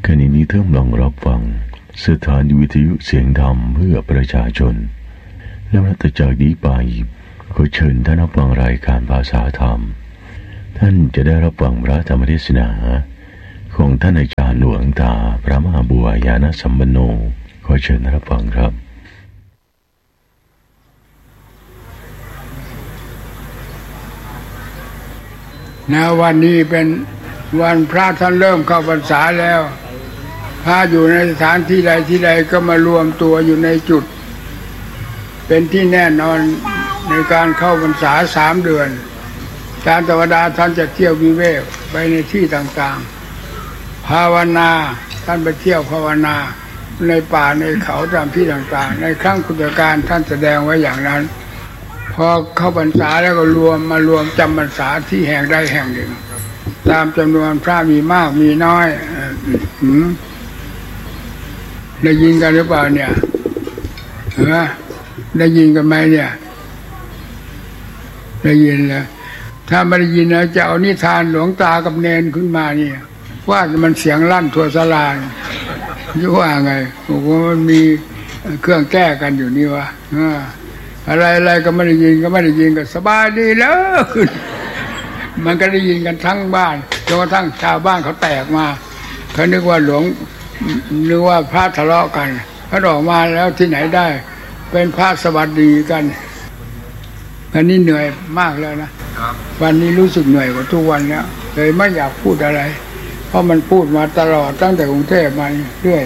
ขณะนี้ท่านกำลังรับฟังสถานีวิทยุเสียงธรรมเพื่อประชาชนและนับจากนี้ไปขอเชิญท่านรับฟังรายการภาษาธรรมท่านจะได้รับฟังพระธรรมเทศนาของท่านอาจารย์หลวงตาพระมหาบัวยานสัมปันโนขอเชิญรับฟังครับวันนี้เป็นวันพระท่านเริ่มเข้าพรรษาแล้วพระอยู่ในสถานที่ใดที่ใดก็มารวมตัวอยู่ในจุดเป็นที่แน่นอนในการเข้าพรรษา3 เดือนการธรรมดาท่านจะเที่ยววิเวกไปในที่ต่างๆภาวนาท่านไปเที่ยวภาวนาในป่าในเขาตามที่ต่างๆในครั้งพุทธกาลท่านแสดงไว้อย่างนั้นพอเข้าพรรษาแล้วก็มารวมจำพรรษาที่แห่งใดแห่งหนึ่งตามจำนวนพระมีมากมีน้อยได้ยินกันหรือเปล่าเนี่ยได้ยินกันไหมเนี่ยได้ยินแล้วถ้าไม่ได้ยินนะจะเอานิทานหลวงตากับเนนขึ้นมาเนี่ยว่ามันเสียงลั่นทั่วศาลาจะว่าไงบอกว่ามันมีเครื่องแก้กันอยู่นี่วะอะไรก็ไม่ได้ยินก็ไม่ได้ยินก็สบายดีแล้วมันก็ได้ยินกันทั้งบ้านจนกระทั่งชาวบ้านเขาแตกมาเขานึกว่านึกว่าพระทะเลาะกันเขาออกมาแล้วที่ไหนได้เป็นพระสวัสดีกันวันนี้เหนื่อยมากแล้วนะวันนี้รู้สึกเหนื่อยกว่าทุกวันแล้วเลยไม่อยากพูดอะไรเพราะมันพูดมาตลอดตั้งแต่กรุงเทพมาเรื่อย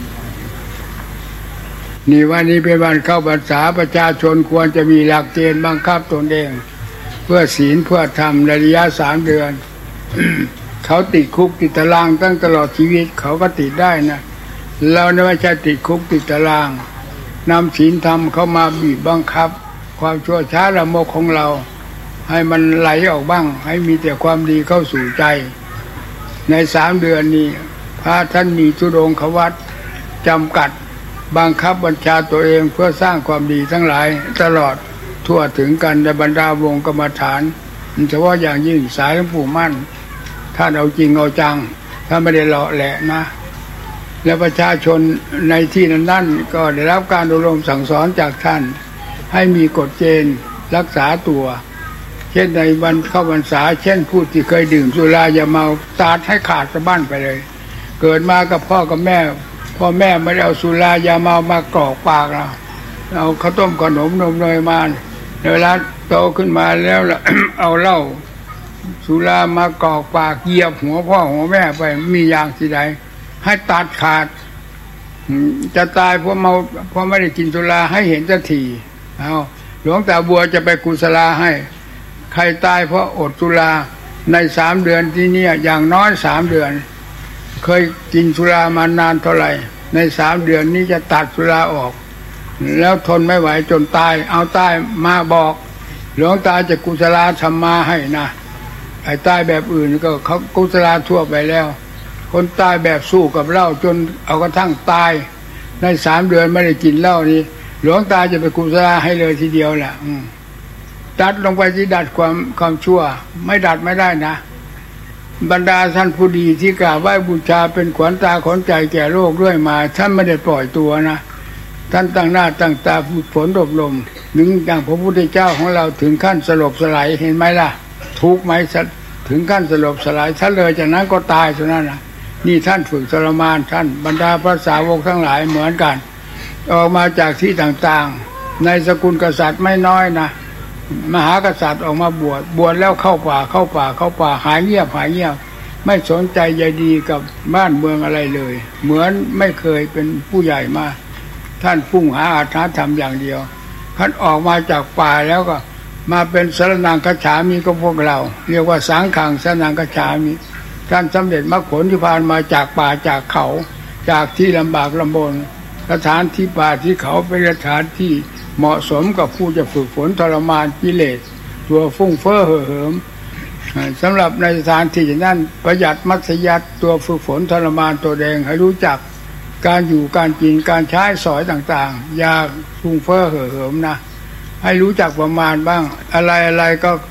นี่วันนี้เป็นวันเข้าพรรษาประชาชนควรจะมีหลักเกณฑ์บังคับตนเองเพื่อศีลเพื่อธรรมระยะ3 เดือน เขาติดคุกติดตารางตั้งตลอดชีวิตเขาก็ติดได้นะเราไม่ใช่ติดคุกติดตารางนำศีลธรรมเข้ามาบีบบังคับความชั่วช้าละโมบของเราให้มันไหลออกบ้างให้มีแต่ความดีเข้าสู่ใจใน3 เดือนนี้พระท่านมีธุดงควัตรจำกัดบังคับบัญชาตัวเองเพื่อสร้างความดีทั้งหลายตลอดทั่วถึงกันในบรรดาวงกรรมฐานเฉพาะอย่างยิ่งสายหลวงปู่มั่นท่านเอาจริงเอาจังท่านไม่ได้เลาะแหละนะและประชาชนในที่นั้นก็ได้รับการอบรมสั่งสอนจากท่านให้มีกฎเกณฑ์รักษาตัวเช่นในวันเข้าพรรษาเช่นผู้ที่เคยดื่มสุราอย่าเมาตัดให้ขาดสะบั้นไปเลยเกิดมากับพ่อกับแม่พ่อแม่ไม่ได้เอาสุรายาเมามากรอกปากเราเอาข้าวต้มขนมนมเนยมาเวลาโตขึ้นมาแล้ว เอาเหล้าสุรามากรอกปากเหยียบหัวพ่อหัวแม่ไปมีอย่างที่ใดให้ตัดขาดจะตายเพราะเมาเพราะไม่ได้กินสุราให้เห็นสักทีเอาหลวงตาบัวจะไปกุศลาให้ใครตายเพราะอดสุราใน3 เดือนที่นี่อย่างน้อย3 เดือนเคยกินสุรามานานเท่าไหร่ใน3 เดือนนี้จะตัดสุราออกแล้วทนไม่ไหวจนตายเอาตายมาบอกหลวงตาจะกุศลาทำมาให้นะไอ้ตายแบบอื่นก็เขากุศลาทั่วไปแล้วคนตายแบบสู้กับเหล้าจนเอากระทั่งตายใน3 เดือนไม่ได้กินเหล้านี่หลวงตาจะไปกุศลาให้เลยทีเดียวแหละดัดลงไปที่ดัดความชั่วไม่ดัดไม่ได้นะบรรดาท่านผู้ดีที่กราบไหว้บูชาเป็นขวัญตาขวัญใจแก่โลกด้วยมาท่านไม่ได้ปล่อยตัวนะท่านตั้งหน้าตั้งตาฝึกฝนอบรมถึงอย่างพระพุทธเจ้าของเราถึงขั้นสลบสลายเห็นไหมล่ะทุกไหมถึงขั้นสลบสลายท่านเลยจากนั้นก็ตายเท่านั้นนะนี่ท่านฝึกทรมานท่านบรรดาพระสาวกทั้งหลายเหมือนกันออกมาจากที่ต่างๆในสกุลกษัตริย์ไม่น้อยนะมหากษัตริย์ออกมาบวชแล้วเข้าป่าหายเงียบไม่สนใจใยดีกับบ้านเมืองอะไรเลยเหมือนไม่เคยเป็นผู้ใหญ่มาท่านพุ่งหาอาถรรพ์ธรรมอย่างเดียวท่านออกมาจากป่าแล้วก็มาเป็นสรณังคัจฉามิก็พวกเราเรียกว่าสังฆังสรณังคัจฉามิท่านสำเร็จมรรคผลนิพพานมาจากป่าจากเขาจากที่ลำบากลำบนสถานที่ป่าที่เขาเป็นสถานที่เหมาะสมกับผู้จะฝึกฝนทรมานกิเลสตัวฟุ้งเฟ้อเห่อเหิมสำหรับในสถานที่นั้นประหยัดมัธยัติตัวฝึกฝนทรมานตัวแดงให้รู้จักการอยู่การกินการใช้สอยต่างๆอย่าฟุ้งเฟ้อเห่อเหิมนะให้รู้จักประมาณบ้างอะไรก็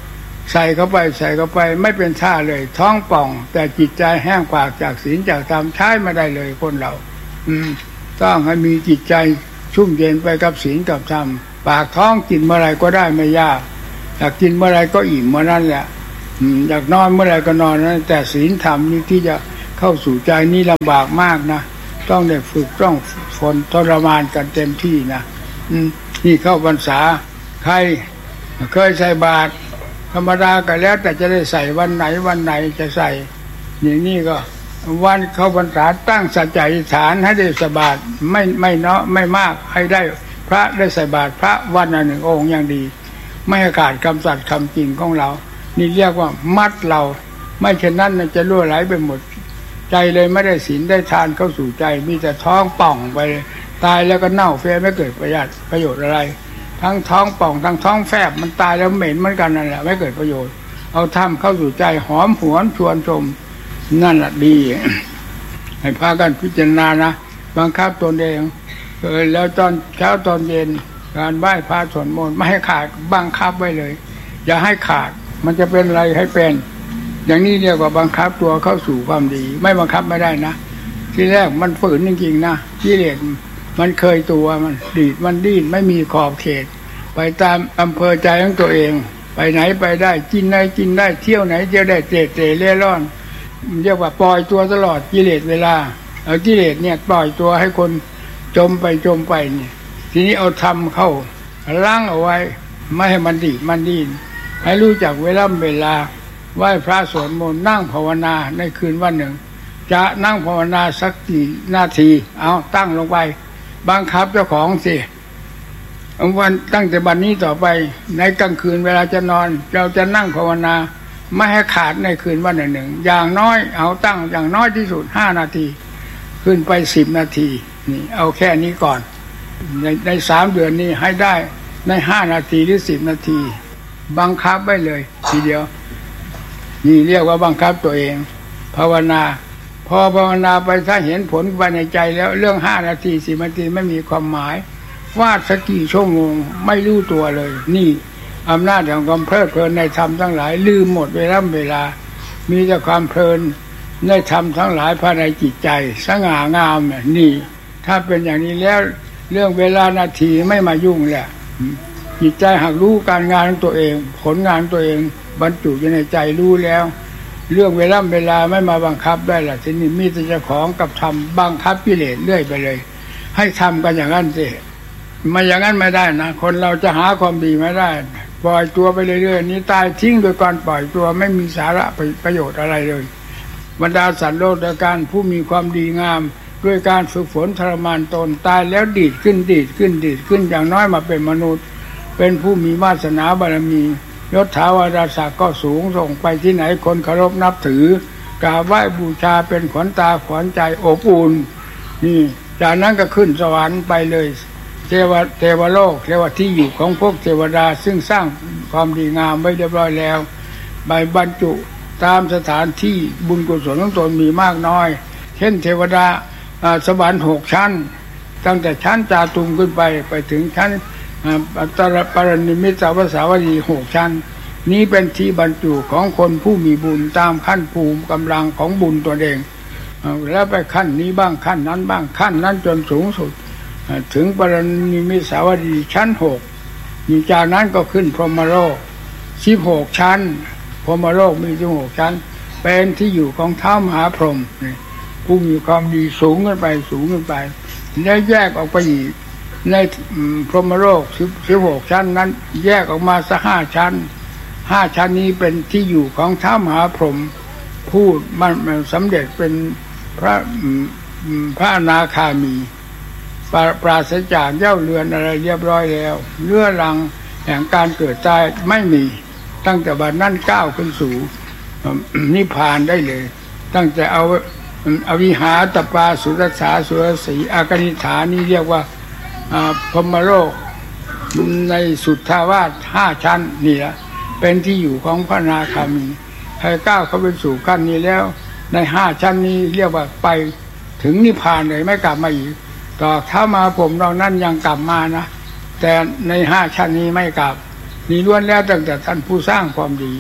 ใส่เข้าไปไม่เป็นท่าเลยท้องป่องแต่จิตใจแห้งปากจากศีลจากธรรมใช้ไม่ได้เลยคนเราต้องให้มีจิตใจชุ่มเย็นไปกับศีลกับธรรมปากท้องกินเมื่อไรก็ได้ไม่ยากอยากกินเมื่อไรก็อิ่มเมื่อนั้นแหละอยากนอนเมื่อไรก็นอนนั้นแต่ศีลธรรมนี่ที่จะเข้าสู่ใจนี่ลำบากมากนะต้องได้ฝึกต้องฝนทรมานกันเต็มที่นะนี่เข้าพรรษาใครเคยใส่บาตรธรรมดาก็แล้วแต่จะได้ใส่วันไหนจะใส่นี่ก็วันเข้าพรรษาตั้งสัจจะอธิษฐานให้ได้ใส่บาตรไม่เนาะไม่มากให้ได้พระได้ใส่บาตรพระวันละ1 องค์อย่างดีไม่ให้ขาดคำสัตย์คำจริงของเรานี่เรียกว่ามัดเราไม่เช่นนั้นจะรั่วไหลไปหมดใจเลยไม่ได้ศีลได้ทานเข้าสู่ใจมีแต่ท้องป่องไปตายแล้วก็เน่าเฟะไม่เกิดประโยชน์อะไรทั้งท้องป่องทั้งท้องแฟบมันตายแล้วเหม็นเหมือนกันนั่นแหละไม่เกิดประโยชน์เอาทำเข้าสู่ใจหอมหวนชวนชมนั่นแหละดี ให้พากันพิจารณานะบังคับตนเองแล้วตอนเช้าตอนเย็นการไหว้พระสวดมนต์ไม่ให้ขาดบังคับไว้เลยอย่าให้ขาดมันจะเป็นอะไรให้เป็นอย่างนี้เรียกว่าบังคับตัวเข้าสู่ความดีไม่บังคับไม่ได้นะที่แรกมันฝืนจริงๆนะกิเลสมันเคยตัวมันดีดมันดิ้นไม่มีขอบเขตไปตามอำเภอใจของตัวเองไปไหนไปได้กินได้เที่ยวไหนเที่ยวได้เตะเล่ร่อนเรียกว่าปล่อยตัวตลอดกิเลสเวลากิเลสเนี่ยปล่อยตัวให้คนจมไปเนี่ยทีนี้เอาทำเข้าล้างเอาไว้ไม่ให้มันดีดมันดิ้นให้รู้จักเวลาไหว้พระสวดมนต์นั่งภาวนาในคืนวันหนึ่งจะนั่งภาวนาสักกี่นาทีเอาตั้งลงไปบังคับเจ้าของสิวันตั้งแต่บัดนี้ต่อไปในกลางคืนเวลาจะนอนเราจะนั่งภาวนาไม่ให้ขาดในคืนวันหนึ่งอย่างน้อยเอาตั้งอย่างน้อยที่สุด5 นาทีขึ้นไป10 นาทีนี่เอาแค่นี้ก่อนใน3 เดือนนี้ให้ได้ใน5 นาทีหรือ10 นาทีบังคับไว้เลยทีเดียวนี่เรียกว่าบังคับตัวเองภาวนาพอภาวนาไปถ้าเห็นผลภายในใจแล้วเรื่อง5 นาที10 นาทีไม่มีความหมายฟาดสักกี่ชั่วโมงไม่รู้ตัวเลยนี่อำนาจของความเพลิดเพลินในธรรมทั้งหลายลืมหมดเวลามีแต่ความเพลินในธรรมทั้งหลายภายในจิตใจสง่างามนี่ถ้าเป็นอย่างนี้แล้วเรื่องเวลานาทีไม่มายุ่งแหละจิตใจหากรู้การงานของตัวเองผลงานตัวเองบรรจุอยู่ในใจรู้แล้วเรื่องเวลาไม่มาบังคับได้ล่ะทีนี้มีแต่เจ้าของกับทำบังคับกิเลสเรื่อยไปเลยให้ทำกันอย่างนั้นสิมาอย่างนั้นไม่ได้นะคนเราจะหาความดีไม่ได้ปล่อยตัวไปเรื่อยๆนี้ตายทิ้งโดยการปล่อยตัวไม่มีสาระประโยชน์อะไรเลยบรรดาสัตว์โลกด้วยการผู้มีความดีงามด้วยการฝึกฝนทรมานตนตายแล้วดีดขึ้นอย่างน้อยมาเป็นมนุษย์เป็นผู้มีวาสนาบารมียศถาวรศักดิ์ก็สูงส่งไปที่ไหนคนเคารพนับถือกราบไหว้บูชาเป็นขวัญตาขวัญใจอบอุ่นนี่จากนั้นก็ขึ้นสวรรค์ไปเลยเทวโลกเทวที่อยู่ของพวกเทวดาซึ่งสร้างความดีงามไว้เรียบร้อยแล้วใบบรรจุตามสถานที่บุญกุศลของตนมีมากน้อยเช่นเทวดาสวรรค์6 ชั้นตั้งแต่ชั้นจาตุมขึ้นไปถึงชั้นปรนิมิตสาวสาวดี6 ชั้นนี้เป็นที่บรรจุของคนผู้มีบุญตามขั้นภูมิกำลังของบุญตัวเองแล้วไปขั้นนี้บ้างขั้นนั้นบ้างขั้นนั้นจนสูงสุดถึงปรนิมิตสาวดีชั้น6นี่จากนั้นก็ขึ้นพรหมโลก16 ชั้นพรหมโลกมี16 ชั้นเป็นที่อยู่ของท้าวมหาพรหมผู้มีความดีสูงขึ้นไปแล้วแยกออกไปอีกในพรหมโลก16 ชั้นนั้นแยกออกมาสัก5 ชั้น5 ชั้นนี้เป็นที่อยู่ของท้าวมหาพรหมผู้มันสำเร็จเป็นพระอนาคามีปราศจากเย้าเรือนอะไรเรียบร้อยแล้วเลื่อรังแห่งการเกิดตายไม่มีตั้งแต่บัดนั้นก้าวขึ้นสู่นิพพานได้เลยตั้งแต่เอาอวิหาตปาสุรัสสาสุรสีอากนิฐานี่เรียกว่าพรหมโลกในสุทธาวาส5 ชั้นนี่ละเป็นที่อยู่ของพระอนาคามีใครก้าวเข้าไปสู่ขั้นนี้แล้วใน5 ชั้นนี้เรียกว่าไปถึงนิพพานเลยไม่กลับมาอีกต่อถ้ามาผมเรานั้นยังกลับมานะแต่ใน5 ชั้นนี้ไม่กลับนี่ล้วนแล้วตั้งแต่ท่านผู้สร้างความดี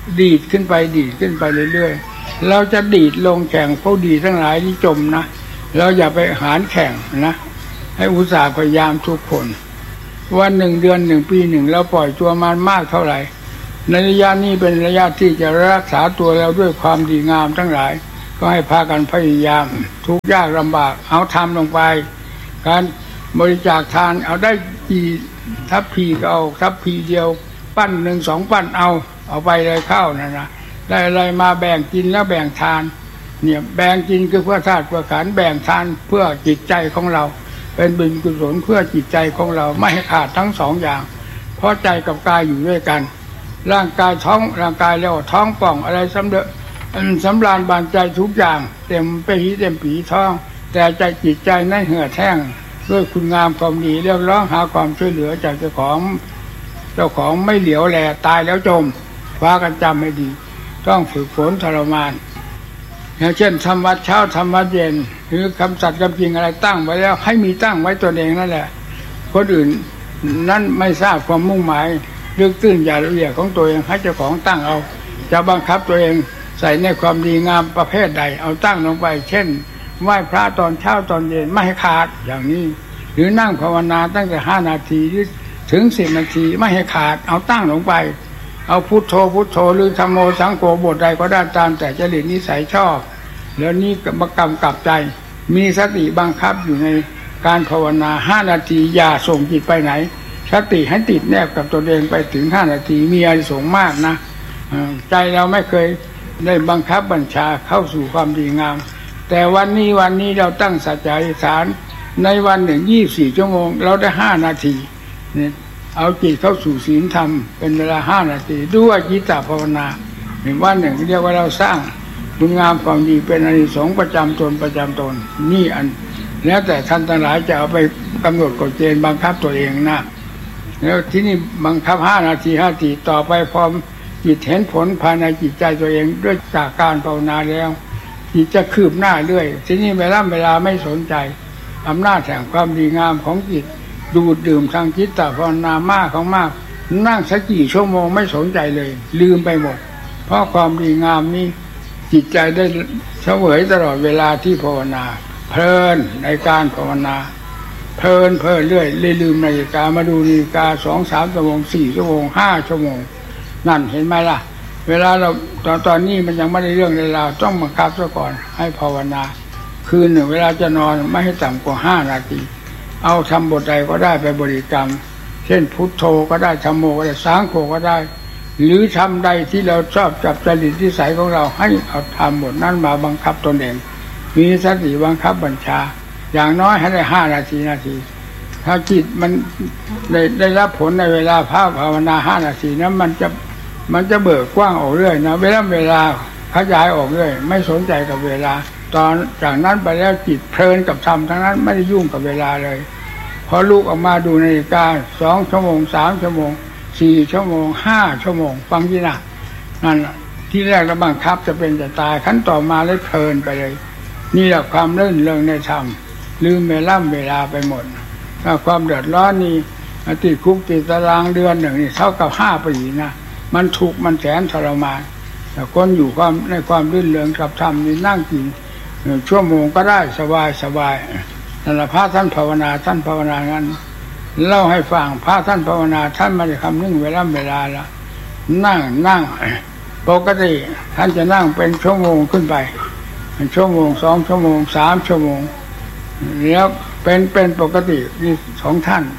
ดีดขึ้นไปเรื่อยๆเราจะดีดลงแข่งผู้ดีทั้งหลายที่จมนะเราอย่าไปหารแข่งนะให้อุตส่าห์พยายามทุกคนวันหนึ่งเดือนหนึ่งปีหนึ่งเราปล่อยตัวมันมากเท่าไหร่ในระยะนี้เป็นระยะที่จะรักษาตัวเราด้วยความดีงามทั้งหลายก็ให้พากันพยายามทุกข์ยากลำบากเอาทำลงไปการบริจาคทานเอาได้กี่ทัพพีก็เอาทัพพีเดียวปั้นหนึ่งสองปั้นเอาไปเลยเข้านะได้อะไรมาแบ่งกินแล้วแบ่งทานเนี่ยแบ่งกินคือเพื่อธาตุเพื่อขันธ์แบ่งทานเพื่อจิตใจของเราเป็นบุญกุศลเพื่อจิตใจของเราไม่ให้ขาดทั้งสองอย่างเพราะใจกับกายอยู่ด้วยกันร่างกายท้องร่างกายแล้วท้องป่องอะไรสำราญบานใจทุกอย่างเต็มไปหีเต็มผีท้องแต่ใจจิตใจนั่นเหือดแห้งด้วยคุณงามความดีเรียกร้องหาความช่วยเหลือจากเจ้าของไม่เหลียวแลตายแล้วจมฟ้ากันจำให้ดีต้องฝึกฝนทรมานอย่างเช่นทำวัดเช้าทำวัดเย็นหรือคำสัตย์คำจริงอะไรตั้งไว้แล้วให้มีตั้งไว้ตัวเองนั่นแหละคนอื่นนั้นไม่ทราบความมุ่งหมายลึกตื้นอย่าละเอียดของตัวเองให้เจ้าของตั้งเอาจะบังคับตัวเองใส่ในความดีงามประเภทใดเอาตั้งลงไปเช่นไหว้พระตอนเช้าตอนเย็นไม่ให้ขาดอย่างนี้หรือนั่งภาวนาตั้งแต่5 นาทีถึง10 นาทีไม่ให้ขาดเอาตั้งลงไปเอาพุทโธหรือธัมโมสังโฆบทใดก็ได้ตามแต่จริตนิสัยชอบแล้วนี่มากำกับใจมีสติบังคับอยู่ในการภาวนา5 นาทีอย่าส่งจิตไปไหนสติให้ติดแนบกับตัวเองไปถึง5 นาทีมีอานิสงส์มากนะใจเราไม่เคยได้บังคับบัญชาเข้าสู่ความดีงามแต่วันนี้เราตั้งสัจจะอธิษฐานในวันหนึ่ง24 ชั่วโมงเราได้5 นาทีเนี่ยเอาจิตเข้าสู่ศีลธรรมเป็นเวลา5 นาทีด้วยจิตตภาวนาในวันหนึ่งเรียกว่าเราสร้างบุญงามความดีเป็นอานิสงส์ประจำตนนี่อันแล้วแต่ท่านทั้งหลายจะเอาไปกำหนดกฎเกณฑ์บังคับตัวเองนะแล้วที่นี่บังคับ5 นาทีต่อไปพอจิตเห็นผลภายในจิตใจตัวเองด้วยจากการภาวนาแล้วจิตจะคืบหน้าเรื่อยที่นี่เวลาไม่สนใจอำนาจแห่งความดีงามของจิตดูดดื่มทางจิตตภาวนามากนั่งสักกี่ชั่วโมงไม่สนใจเลยลืมไปหมดเพราะความดีงามนี้จิตใจได้เสวยตลอดเวลาที่ภาวนาเพลินในการภาวนาเพลินเรื่อยลืมนาฬิกามาดูนาฬิกา2-3 ชั่วโมง4 ชั่วโมง5 ชั่วโมงนั่นเห็นไหมล่ะเวลาเราตอนนี้มันยังไม่ได้เรื่องเลยเราต้องบังคับซะก่อนให้ภาวนาคืนหนึ่งเวลาจะนอนไม่ให้ต่ำกว่า5 นาทีเอาทำบทใดก็ได้ไปบริกรรมเช่นพุทโธก็ได้ธัมโมก็ได้สังโฆก็ได้หรือทำใดที่เราชอบจับจริตนิสัยของเราให้เอาทำบทนั้นมาบังคับตนเองมีสติบังคับบัญชาอย่างน้อยให้ได้5 นาทีถ้าจิตมันได้รับผลในเวลาภาวนา5 นาทีนั้นมันจะเบิกกว้างออกเรื่อยนะเวลาขยายออกเรื่อยไม่สนใจกับเวลาตอนจากนั้นไปแล้วจิตเพลินกับธรรมทั้งนั้นไม่ได้ยุ่งกับเวลาเลยพอลูกออกมาดูนาฬิกา2 ชั่วโมง3 ชั่วโมง4 ชั่วโมง5 ชั่วโมงฟังที่น่ะนั่นที่แรกเราบังคับจะเป็นจะตายขั้นต่อมาเลยเพลินไปเลยนี่แหละความเลื่อนเริงในธรรมลืมเวลาไปหมดถ้าความเดือดร้อนนี่ติดคุกติดตารางเดือนหนึ่งนี่เท่ากับ5 ปีนะมันทุกข์มันแสนทรมานแต่คนอยู่ในความลื่นเริงกับธรรมนี่นั่งกินชั่วโมงก็ได้สบายนั่นแหละพระท่านภาวนางั้นเล่าให้ฟังพระท่านภาวนาท่านไม่ได้คำนึงเวลาละนั่งปกติท่านจะนั่งเป็นชั่วโมงขึ้นไปชั่วโมง2 ชั่วโมง3 ชั่วโมงแล้วเป็นปกตินี่2 ท่าน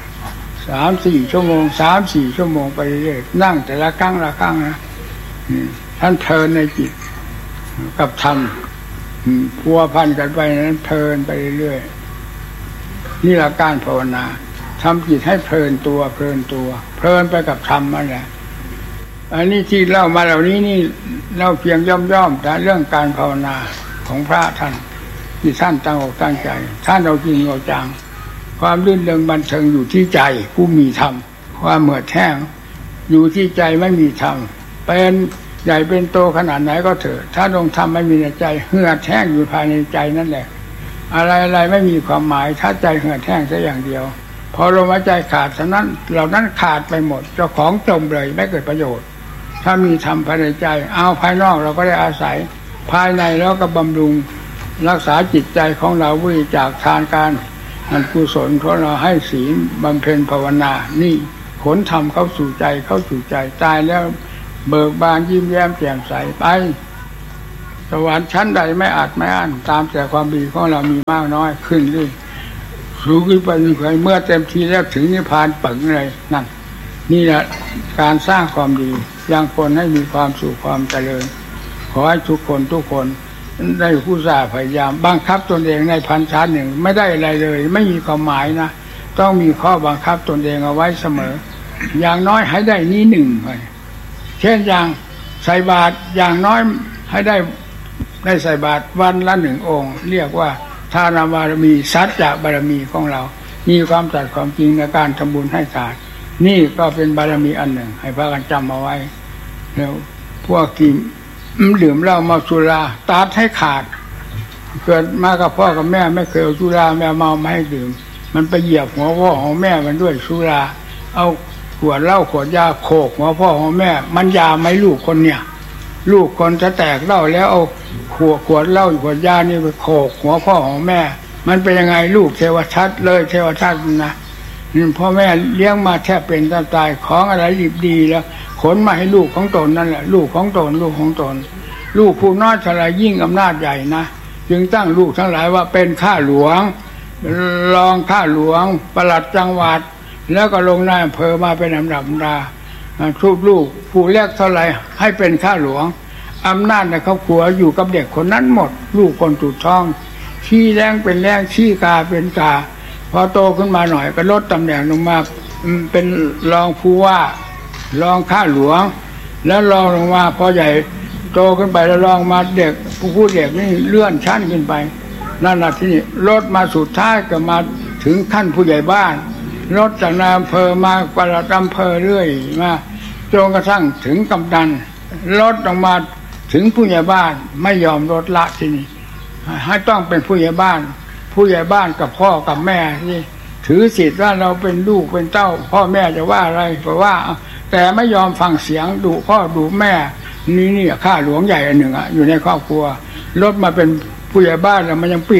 3-4 ชั่วโมง3-4 ชั่วโมงไปเรื่อยนั่งแต่ละครั้งนะท่านเพลินในจิตกับธรรมพัวพันกันไปนั้นเพลินไปเรื่อยนี่หลักการภาวนาทำจิตให้เพลินตัวเพลินไปกับธรรมนั่นแหละอันนี้ที่เล่ามาเหล่านี้นี่เล่าเพียงย่อมแต่เรื่องการภาวนาของพระท่านที่ท่านตั้งอกตั้งใจท่านเอาจริงเอาจังความลื่นเริงบันเทิงอยู่ที่ใจผู้มีธรรมความเหือดแห้งอยู่ที่ใจไม่มีธรรมเป็นใหญ่เป็นโตขนาดไหนก็เถอะถ้าลงธรรมไม่มีในใจเหือดแห้งอยู่ภายในใจนั่นแหละอะไรไม่มีความหมายถ้าใจเหือดแห้งแค่อย่างเดียวพอลมหายใจขาดฉะนั้นเหล่านั้นขาดไปหมดเจ้าของจมเลยไม่เกิดประโยชน์ถ้ามีธรรมภายในใจเอาภายนอกเราก็ได้อาศัยภายในแล้วก็บำรุงรักษาจิตใจของเราบริจาคทานการอันกุศลของเราให้ศีลบำเพ็ญภาวนานี่ขนธรรมเข้าสู่ใจตายแล้วเบิกบานยิ้มแย้มแจ่มใสไปสวรรค์ชั้นใดไม่อาจไม่อั้นตามแต่ความดีของเรามีมากน้อยขึ้นเรื่อยสูงขึ้นไปเมื่อเต็มทีแล้วถึงนิพพานปังเลยนั่นนี่แหละการสร้างความดียังคนให้มีความสุขความเจริญขอให้ทุกคนได้ผู้สาพยายามบังคับตนเองในพรรษาหนึ่งไม่ได้อะไรเลยไม่มีความหมายนะต้องมีข้อบังคับตนเองเอาไว้เสมออย่างน้อยให้ได้นี้หนึ่งเช่นอย่างใส่บาตรอย่างน้อยให้ได้ใส่บาตรวันละหนึ่งองค์เรียกว่าทานบารมีสัจจะบารมีของเรามีความสัตย์ความจริงในการทำบุญให้ทานนี่ก็เป็นบารมีอันหนึ่งให้พากันจำเอาไว้แล้วพวกกินดื่มเหล้าเมาสุราตัดให้ขาดเกิดมากับพ่อกับแม่ไม่เคยเอาสุราแม่เมาไม่ให้ดื่มมันไปเหยียบหัวพ่อของแม่มันด้วยสุราเอาขวดเหล้าขวดยาโขกหัวพ่อของแม่มันยาไหมลูกคนเนี่ยลูกคนจะแตกเหล้าแล้วเอาขวดเหล้าขวดยานี่ไปโขกหัวพ่อของแม่มันเป็นยังไงลูกเทวทัตเลยเทวทัตนะพ่อแม่เลี้ยงมาแทบเป็นตายของอะไรดีดีแล้วขนมาให้ลูกของตนนั่นแหละลูกของตนลูกผู้น้อยชรายิ่งอำนาจใหญ่นะจึงตั้งลูกทั้งหลายว่าเป็นข้าหลวงรองข้าหลวงปลัดจังหวัดแล้วก็ลงนายอำเภอมาเป็นลำดับทุกลูกผู้แรกเท่าไหร่ให้เป็นข้าหลวงอำนาจในครอบครัวอยู่กับเด็กคนนั้นหมดลูกคนสุดท้องชี้แรงเป็นแรงชี้กาเป็นกาพอโตขึ้นมาหน่อยก็ลดตำแหน่งลงมาเป็นรองผู้ว่ารองข้าหลวงแล้วรองลงมาพอใหญ่โตขึ้นไปแล้วรองมาเด็กผู้เด็กนี่เลื่อนชั้นขึ้นไปนั่นแหละที่นี่ลดมาสุดท้ายก็มาถึงขั้นผู้ใหญ่บ้านลดจากนายอำเภอมาปลัดอำเภอเรื่อยมาจนกระทั่งถึงกำนันลดลงมาถึงผู้ใหญ่บ้านไม่ยอมลดละที่นี่ให้ต้องเป็นผู้ใหญ่บ้านกับพ่อกับแม่นี่ถือสิทธิ์ว่าเราเป็นลูกเป็นเต้าพ่อแม่จะว่าอะไรก็ว่าแต่ไม่ยอมฟังเสียงดุพ่อดุแม่นี่ข้าหลวงใหญ่อันหนึ่งอยู่ในครอบครัวลดมาเป็นผู้ใหญ่บ้านแล้วมันยัง